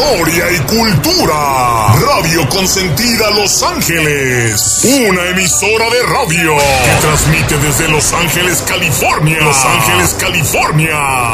historia y cultura. Radio Consentida Los Ángeles. Una emisora de radio que transmite desde Los Ángeles, California. Los Ángeles, California.